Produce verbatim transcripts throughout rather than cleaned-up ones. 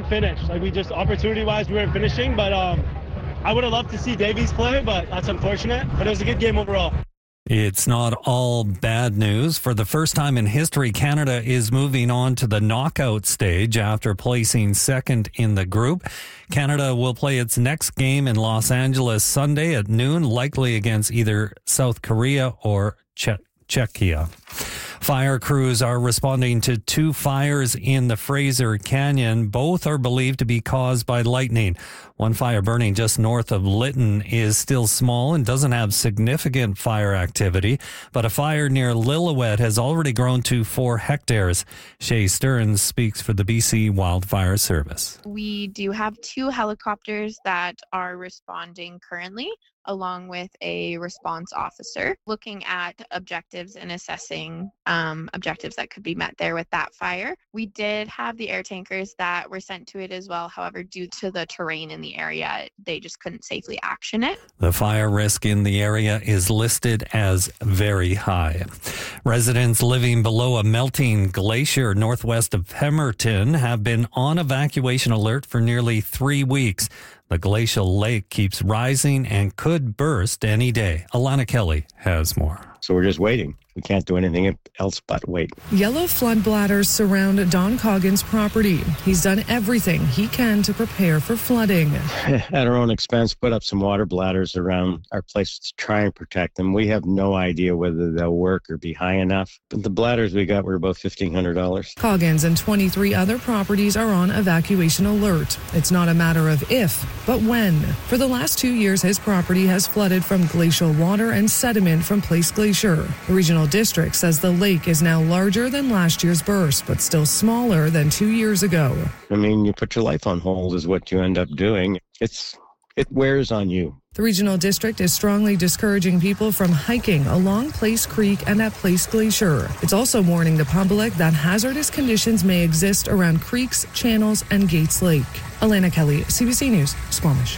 couldn't finish. Like we just opportunity-wise, we weren't finishing. But um, I would have loved to see Davies play, but that's unfortunate. But it was a good game overall. It's not all bad news. For the first time in history, Canada is moving on to the knockout stage after placing second in the group. Canada will play its next game in Los Angeles Sunday at noon, likely against either South Korea or Czech- Czechia. Fire crews are responding to two fires in the Fraser Canyon. Both are believed to be caused by lightning. One fire burning just north of Lytton is still small and doesn't have significant fire activity, but a fire near Lillooet has already grown to four hectares. Shay Stearns speaks for the B C Wildfire Service. We do have two helicopters that are responding currently, along with a response officer, looking at objectives and assessing um, objectives that could be met there with that fire. We did have the air tankers that were sent to it as well. However, due to the terrain in the area, they just couldn't safely action it. The fire risk in the area is listed as very high. Residents living below a melting glacier northwest of Pemberton have been on evacuation alert for nearly three weeks. The glacial lake keeps rising and could burst any day. Alana Kelly has more. So we're just waiting. We can't do anything else but wait. Yellow flood bladders surround Don Coggins' property. He's done everything he can to prepare for flooding. At our own expense, put up some water bladders around our place to try and protect them. We have no idea whether they'll work or be high enough. But the bladders we got were about fifteen hundred dollars. Coggins and twenty-three other properties are on evacuation alert. It's not a matter of if, but when. For the last two years, his property has flooded from glacial water and sediment from Place Glacier. The regional district says the lake is now larger than last year's burst, but still smaller than two years ago. I mean, you put your life on hold is what you end up doing. It's it wears on you. The regional district is strongly discouraging people from hiking along Place Creek and at Place Glacier. It's also warning the public that hazardous conditions may exist around creeks, channels, and Gates Lake. Alana Kelly, C B C News, Squamish.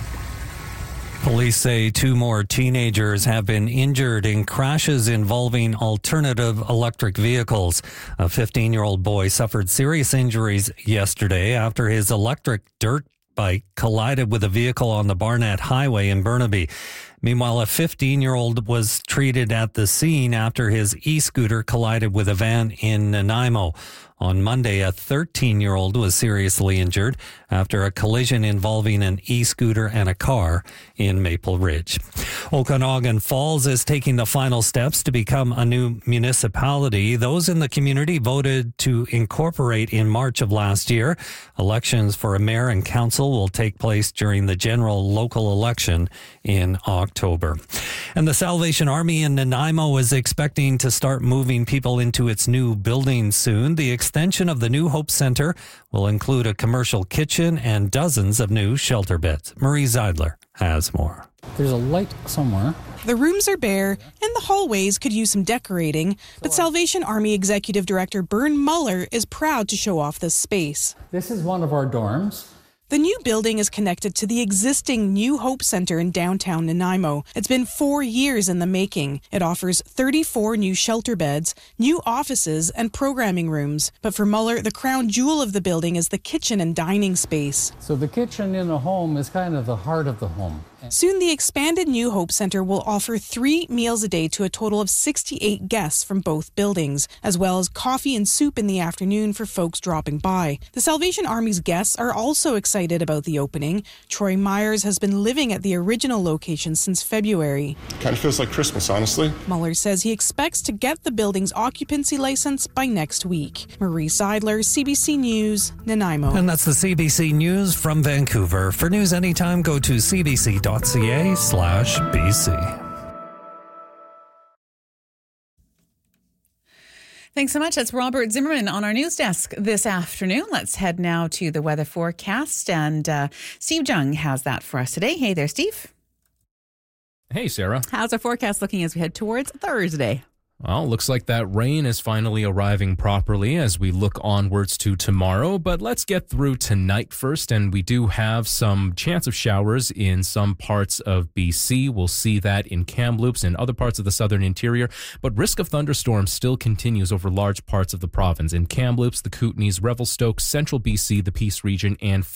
Police say two more teenagers have been injured in crashes involving alternative electric vehicles. A fifteen-year-old boy suffered serious injuries yesterday after his electric dirt bike collided with a vehicle on the Barnett Highway in Burnaby. Meanwhile, a fifteen-year-old was treated at the scene after his e-scooter collided with a van in Nanaimo. On Monday, a thirteen-year-old was seriously injured after a collision involving an e-scooter and a car in Maple Ridge. Okanagan Falls is taking the final steps to become a new municipality. Those in the community voted to incorporate in March of last year. Elections for a mayor and council will take place during the general local election in October. And the Salvation Army in Nanaimo is expecting to start moving people into its new building soon. The extension of the New Hope Center will include a commercial kitchen and dozens of new shelter beds. Marie Zeidler has more. There's a light somewhere. The rooms are bare and the hallways could use some decorating, but Salvation Army Executive Director Bern Muller is proud to show off this space. This is one of our dorms. The new building is connected to the existing New Hope Center in downtown Nanaimo. It's been four years in the making. It offers thirty-four new shelter beds, new offices, and programming rooms. But for Muller, the crown jewel of the building is the kitchen and dining space. So the kitchen in a home is kind of the heart of the home. Soon, the expanded New Hope Center will offer three meals a day to a total of sixty-eight guests from both buildings, as well as coffee and soup in the afternoon for folks dropping by. The Salvation Army's guests are also excited about the opening. Troy Myers has been living at the original location since February. Kind of feels like Christmas, honestly. Muller says he expects to get the building's occupancy license by next week. Marie Seidler, C B C News, Nanaimo. And that's the C B C News from Vancouver. For news anytime, go to cbc.ca slash BC. Thanks so much. That's Robert Zimmerman on our news desk this afternoon. Let's head now to the weather forecast. And uh, Steve Jung has that for us today. Hey there, Steve. Hey, Sarah. How's our forecast looking as we head towards Thursday? Well, looks like that rain is finally arriving properly as we look onwards to tomorrow. But let's get through tonight first. And we do have some chance of showers in some parts of B C. We'll see that in Kamloops and other parts of the southern interior. But risk of thunderstorms still continues over large parts of the province. In Kamloops, the Kootenays, Revelstoke, central B C, the Peace region, and